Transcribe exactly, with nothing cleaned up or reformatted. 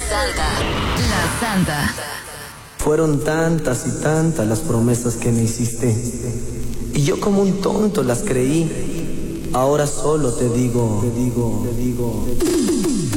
Santa. La Santa. Fueron tantas y tantas las promesas que me hiciste, y yo como un tonto las creí. Ahora solo te digo, te digo, te digo.